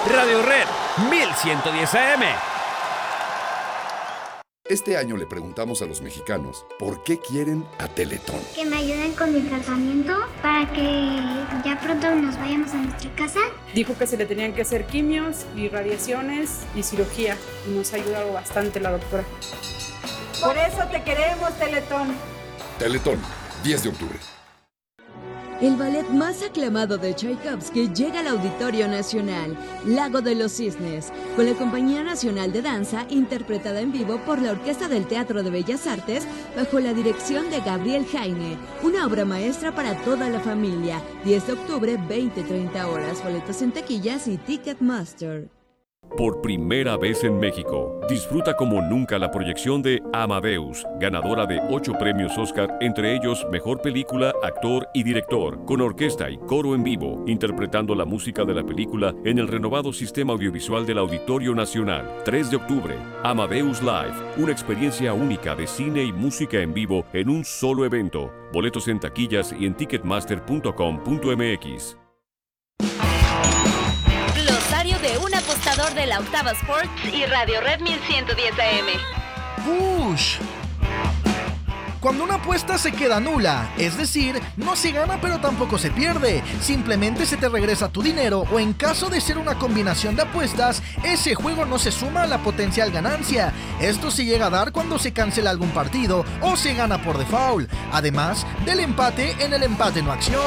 Radio Red 1110 AM. Este año le preguntamos a los mexicanos por qué quieren a Teletón. Que me ayuden con mi tratamiento para que ya pronto nos vayamos a nuestra casa. Dijo que se le tenían que hacer quimios y radiaciones y cirugía. Y nos ha ayudado bastante la doctora. Por eso te queremos, Teletón. Teletón, 10 de octubre. El ballet más aclamado de Tchaikovsky llega al Auditorio Nacional, Lago de los Cisnes, con la Compañía Nacional de Danza, interpretada en vivo por la Orquesta del Teatro de Bellas Artes, bajo la dirección de Gabriel Jaime. Una obra maestra para toda la familia. 10 de octubre, 20-30 horas. Boletos en taquillas y Ticketmaster. Por primera vez en México, disfruta como nunca la proyección de Amadeus, ganadora de 8 premios Oscar, entre ellos Mejor Película, Actor y Director, con orquesta y coro en vivo, interpretando la música de la película en el renovado sistema audiovisual del Auditorio Nacional. 3 de octubre, Amadeus Live, una experiencia única de cine y música en vivo en un solo evento. Boletos en taquillas y en ticketmaster.com.mx. De un apostador de la Octava Sports y Radio Red 1110 AM. ¡Push! Cuando una apuesta se queda nula, es decir, no se gana pero tampoco se pierde, simplemente se te regresa tu dinero, o en caso de ser una combinación de apuestas, ese juego no se suma a la potencial ganancia. Esto se llega a dar cuando se cancela algún partido o se gana por default, además del empate en el empate no acción.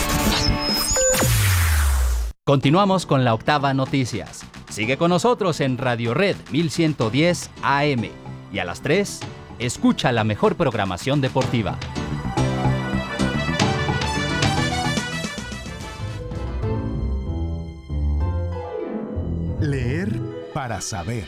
Continuamos con la Octava Noticias. Sigue con nosotros en Radio Red 1110 AM. Y a las 3, escucha la mejor programación deportiva. Leer para saber.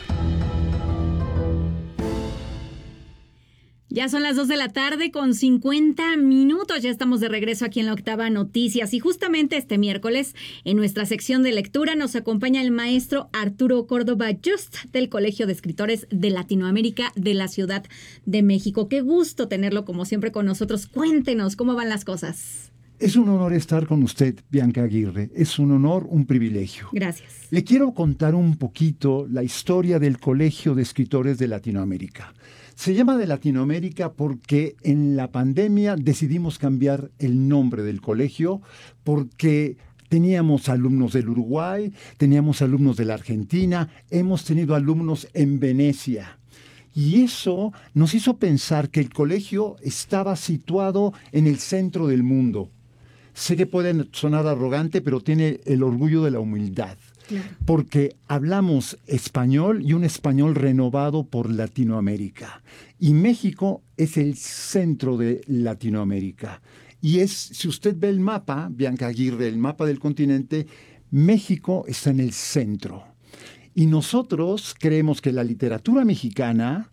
Ya son las 2 de la tarde con 50 minutos. Ya estamos de regreso aquí en la Octava Noticias. Y justamente este miércoles, en nuestra sección de lectura, nos acompaña el maestro Arturo Córdoba Just del Colegio de Escritores de Latinoamérica de la Ciudad de México. Qué gusto tenerlo como siempre con nosotros. Cuéntenos, ¿cómo van las cosas? Es un honor estar con usted, Bianca Aguirre. Es un honor, un privilegio. Gracias. Le quiero contar un poquito la historia del Colegio de Escritores de Latinoamérica. Se llama de Latinoamérica porque en la pandemia decidimos cambiar el nombre del colegio porque teníamos alumnos del Uruguay, teníamos alumnos de la Argentina, hemos tenido alumnos en Venecia. Y eso nos hizo pensar que el colegio estaba situado en el centro del mundo. Sé que puede sonar arrogante, pero tiene el orgullo de la humildad. Claro. Porque hablamos español y un español renovado por Latinoamérica. Y México es el centro de Latinoamérica. Y es, si usted ve el mapa, Bianca Aguirre, el mapa del continente, México está en el centro. Y nosotros creemos que la literatura mexicana,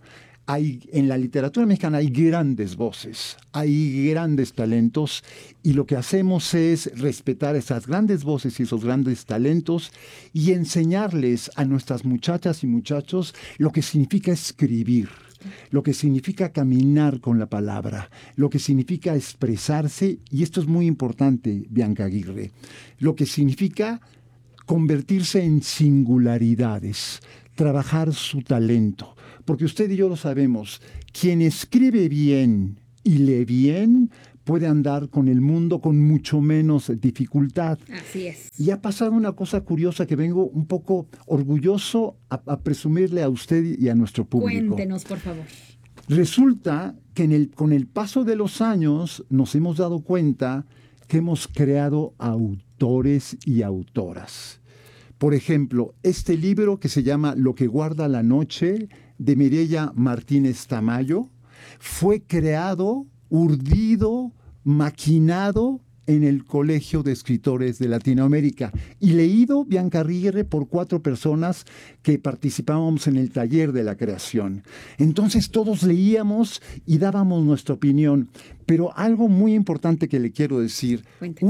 en la literatura mexicana hay grandes voces, hay grandes talentos, y lo que hacemos es respetar esas grandes voces y esos grandes talentos y enseñarles a nuestras muchachas y muchachos lo que significa escribir, lo que significa caminar con la palabra, lo que significa expresarse, y esto es muy importante, Bianca Aguirre, lo que significa convertirse en singularidades, trabajar su talento. Porque usted y yo lo sabemos, quien escribe bien y lee bien puede andar con el mundo con mucho menos dificultad. Así es. Y ha pasado una cosa curiosa que vengo un poco orgulloso a presumirle a usted y a nuestro público. Cuéntenos, por favor. Resulta que con el paso de los años nos hemos dado cuenta que hemos creado autores y autoras. Por ejemplo, este libro que se llama Lo que guarda la noche, de Mireya Martínez Tamayo, fue creado, urdido, maquinado en el Colegio de Escritores de Latinoamérica y leído, Bianca Aguirre, por 4 personas que participábamos en el taller de la creación. Entonces todos leíamos y dábamos nuestra opinión. Pero algo muy importante que le quiero decir,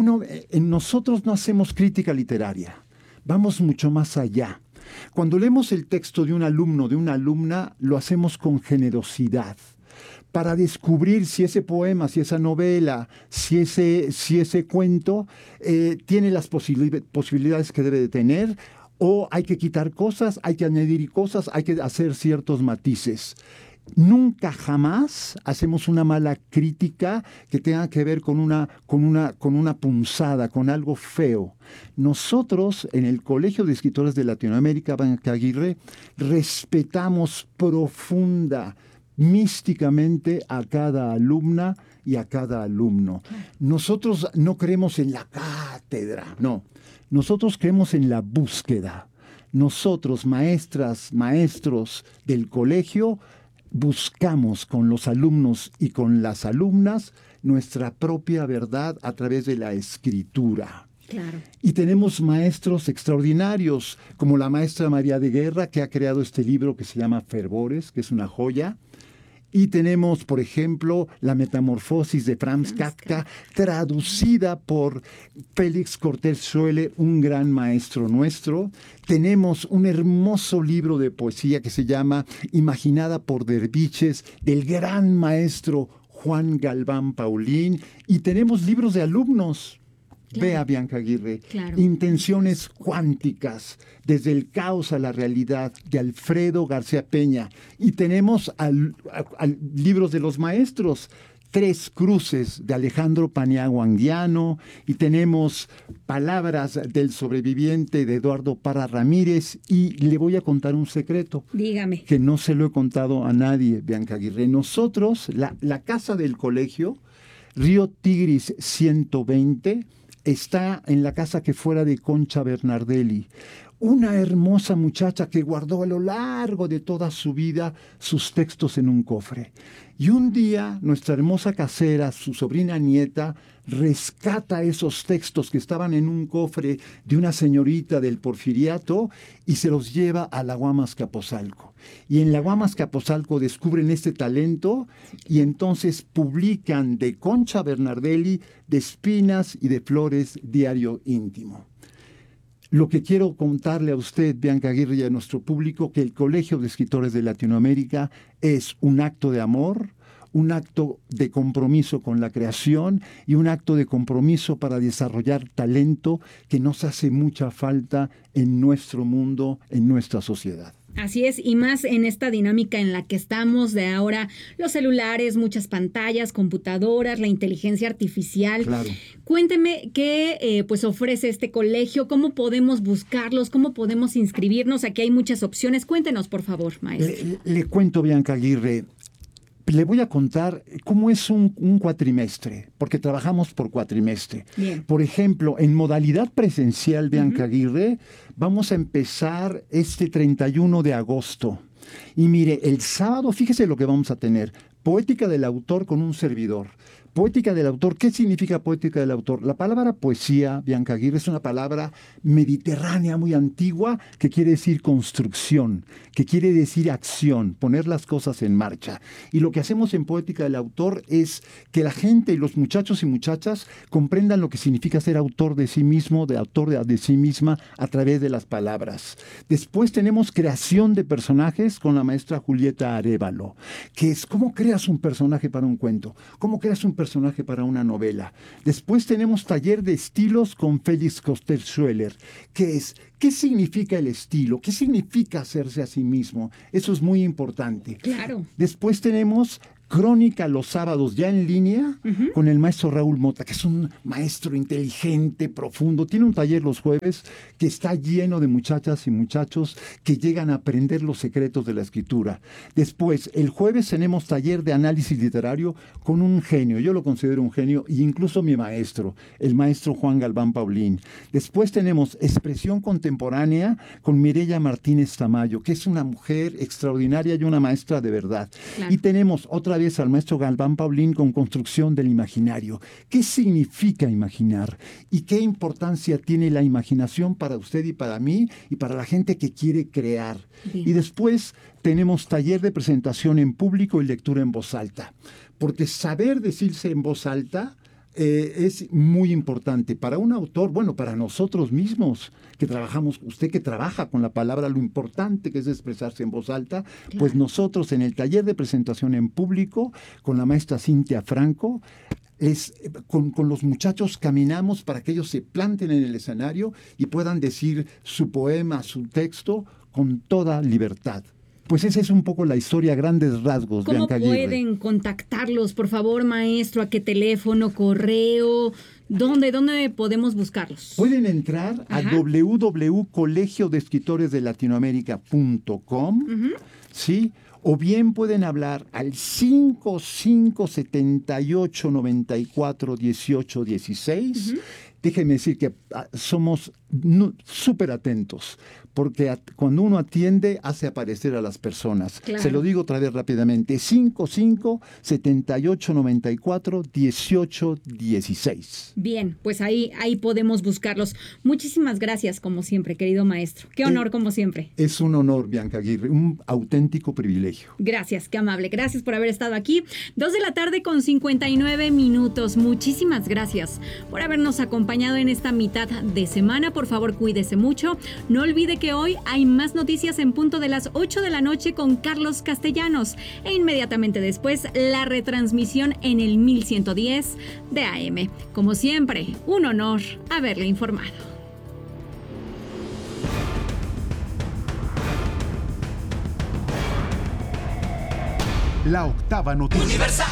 nosotros no hacemos crítica literaria, vamos mucho más allá. Cuando leemos el texto de un alumno, de una alumna, lo hacemos con generosidad, para descubrir si ese poema, si esa novela, si ese cuento tiene las posibilidades que debe de tener, o hay que quitar cosas, hay que añadir cosas, hay que hacer ciertos matices. Nunca jamás hacemos una mala crítica que tenga que ver con una punzada, con algo feo. Nosotros, en el Colegio de Escritores de Latinoamérica, Bianca Aguirre, respetamos profunda, místicamente a cada alumna y a cada alumno. Nosotros no creemos en la cátedra, no. Nosotros creemos en la búsqueda. Nosotros, maestras, maestros del colegio, buscamos con los alumnos y con las alumnas nuestra propia verdad a través de la escritura. Claro. Y tenemos maestros extraordinarios, como la maestra María de Guerra, que ha creado este libro que se llama Fervores, que es una joya. Y tenemos, por ejemplo, La Metamorfosis de Franz Kafka, traducida por Félix Cortés Schoeller, un gran maestro nuestro. Tenemos un hermoso libro de poesía que se llama Imaginada por derviches, del gran maestro Juan Galván Paulín. Y tenemos libros de alumnos. Claro. Vea, Bianca Aguirre, claro. Intenciones cuánticas, desde el caos a la realidad, de Alfredo García Peña. Y tenemos libros de los maestros, Tres Cruces, de Alejandro Paniagua Anguiano, y tenemos Palabras del sobreviviente, de Eduardo Parra Ramírez. Y le voy a contar un secreto. Dígame. Que no se lo he contado a nadie, Bianca Aguirre. Nosotros, la casa del colegio, Río Tigris 120, está en la casa que fuera de Concha Bernardelli, una hermosa muchacha que guardó a lo largo de toda su vida sus textos en un cofre. Y un día nuestra hermosa casera, su sobrina nieta, rescata esos textos que estaban en un cofre de una señorita del Porfiriato y se los lleva a la Guamas Capozalco. Y en la Guamas Capozalco descubren este talento y entonces publican de Concha Bernardelli, de Espinas y de Flores, Diario Íntimo. Lo que quiero contarle a usted, Bianca Aguirre, y a nuestro público, que el Colegio de Escritores de Latinoamérica es un acto de amor, un acto de compromiso con la creación y un acto de compromiso para desarrollar talento que nos hace mucha falta en nuestro mundo, en nuestra sociedad. Así es, y más en esta dinámica en la que estamos de ahora, los celulares, muchas pantallas, computadoras, la inteligencia artificial. Claro. Cuénteme qué pues ofrece este colegio, cómo podemos buscarlos, cómo podemos inscribirnos. Aquí hay muchas opciones. Cuéntenos, por favor, maestro. Le cuento, Bianca Aguirre. Le voy a contar cómo es un cuatrimestre, porque trabajamos por cuatrimestre. Bien. Por ejemplo, en modalidad presencial, Bianca Aguirre, vamos a empezar este 31 de agosto. Y mire, el sábado, fíjese lo que vamos a tener. Poética del autor con un servidor. Poética del autor, ¿qué significa poética del autor? La palabra poesía, Bianca Aguirre, es una palabra mediterránea muy antigua que quiere decir construcción, que quiere decir acción, poner las cosas en marcha. Y lo que hacemos en Poética del Autor es que la gente y los muchachos y muchachas comprendan lo que significa ser autor de sí mismo, de autor de sí misma a través de las palabras. Después tenemos creación de personajes con la maestra Julieta Arévalo, que es cómo creas un personaje para un cuento, cómo creas un personaje para una novela. Después tenemos taller de estilos con Félix Cortés Schoeller, que es ¿qué significa el estilo? ¿Qué significa hacerse a sí mismo? Eso es muy importante. Claro. Después tenemos Crónica los sábados ya en línea con el maestro Raúl Mota, que es un maestro inteligente, profundo. Tiene un taller los jueves que está lleno de muchachas y muchachos que llegan a aprender los secretos de la escritura. Después, el jueves tenemos taller de análisis literario con un genio. Yo lo considero un genio, e incluso mi maestro, el maestro Juan Galván Paulín. Después tenemos expresión contemporánea con Mireya Martínez Tamayo, que es una mujer extraordinaria y una maestra de verdad. Claro. Y tenemos otra vez al maestro Galván Paulín con construcción del imaginario. ¿Qué significa imaginar? ¿Y qué importancia tiene la imaginación para usted y para mí y para la gente que quiere crear? Bien. Y después tenemos taller de presentación en público y lectura en voz alta. Porque saber decirse en voz alta es muy importante para un autor, bueno, para nosotros mismos que trabajamos, usted que trabaja con la palabra, lo importante que es expresarse en voz alta, claro. Pues nosotros en el taller de presentación en público con la maestra Cintia Franco con los muchachos caminamos para que ellos se planten en el escenario y puedan decir su poema, su texto con toda libertad. Pues esa es un poco la historia a grandes rasgos. ¿Cómo Bianca Aguirre pueden contactarlos, por favor, maestro? ¿A qué teléfono, correo? ¿Dónde podemos buscarlos? Pueden entrar a www.colegiodescritoresdelatinoamerica.com, ¿sí? O bien pueden hablar al 5578941816. Déjenme decir que somos súper atentos, porque cuando uno atiende hace aparecer a las personas. Claro. Se lo digo otra vez rápidamente, 5578941816. Bien, pues ahí podemos buscarlos. Muchísimas gracias, como siempre, querido maestro. Qué honor, como siempre. Es un honor, Bianca Aguirre, un auténtico privilegio. Gracias, qué amable. Gracias por haber estado aquí. 2:59 p.m. Muchísimas gracias por habernos acompañado en esta mitad de semana. Por favor, cuídese mucho. No olvide que hoy hay más noticias en punto de las 8 de la noche con Carlos Castellanos. E inmediatamente después, la retransmisión en el 1110 de AM. Como siempre, un honor haberle informado. La octava noticia. Universal.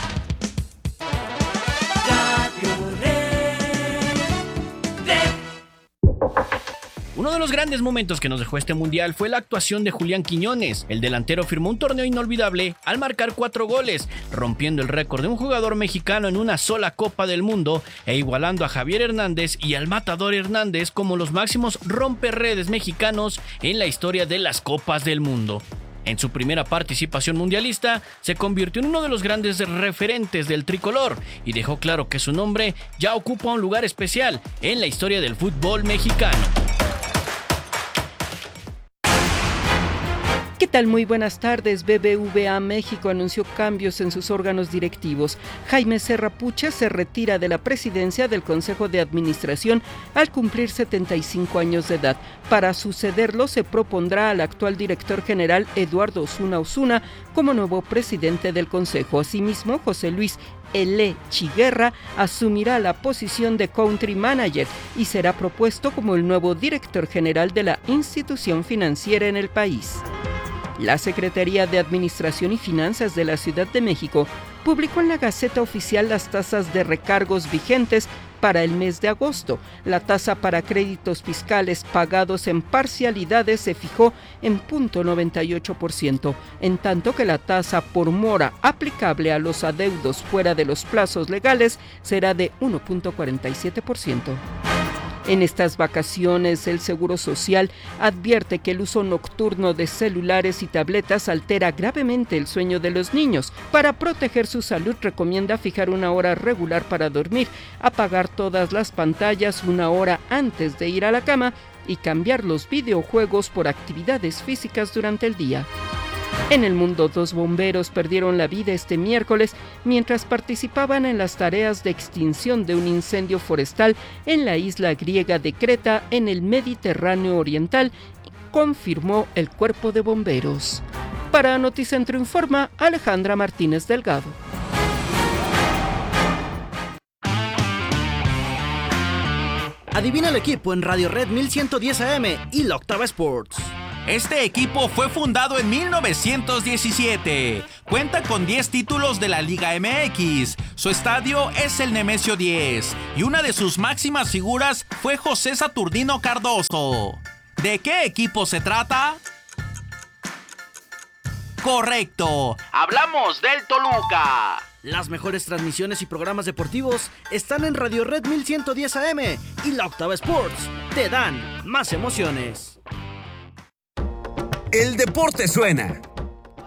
Uno de los grandes momentos que nos dejó este mundial fue la actuación de Julián Quiñones. El delantero firmó un torneo inolvidable al marcar 4 goles, rompiendo el récord de un jugador mexicano en una sola Copa del Mundo e igualando a Javier Hernández y al Matador Hernández como los máximos romperredes mexicanos en la historia de las Copas del Mundo. En su primera participación mundialista, se convirtió en uno de los grandes referentes del tricolor y dejó claro que su nombre ya ocupa un lugar especial en la historia del fútbol mexicano. ¿Qué tal? Muy buenas tardes. BBVA México anunció cambios en sus órganos directivos. Jaime Serra Puche se retira de la presidencia del Consejo de Administración al cumplir 75 años de edad. Para sucederlo se propondrá al actual director general Eduardo Osuna como nuevo presidente del Consejo. Asimismo, José Luis L. Chiguerra asumirá la posición de Country Manager y será propuesto como el nuevo director general de la institución financiera en el país. La Secretaría de Administración y Finanzas de la Ciudad de México publicó en la Gaceta Oficial las tasas de recargos vigentes para el mes de agosto. La tasa para créditos fiscales pagados en parcialidades se fijó en 0.98%, en tanto que la tasa por mora aplicable a los adeudos fuera de los plazos legales será de 1.47%. En estas vacaciones, el Seguro Social advierte que el uso nocturno de celulares y tabletas altera gravemente el sueño de los niños. Para proteger su salud, recomienda fijar una hora regular para dormir, apagar todas las pantallas una hora antes de ir a la cama y cambiar los videojuegos por actividades físicas durante el día. En el mundo, 2 bomberos perdieron la vida este miércoles mientras participaban en las tareas de extinción de un incendio forestal en la isla griega de Creta, en el Mediterráneo Oriental, confirmó el cuerpo de bomberos. Para Noticentro Informa, Alejandra Martínez Delgado. Adivina el equipo en Radio Red 1110 AM y la Octava Sports. Este equipo fue fundado en 1917. Cuenta con 10 títulos de la Liga MX. Su estadio es el Nemesio 10 y una de sus máximas figuras fue José Saturnino Cardoso. ¿De qué equipo se trata? Correcto, hablamos del Toluca. Las mejores transmisiones y programas deportivos están en Radio Red 1110 AM y la Octava Sports. Te dan más emociones. El deporte suena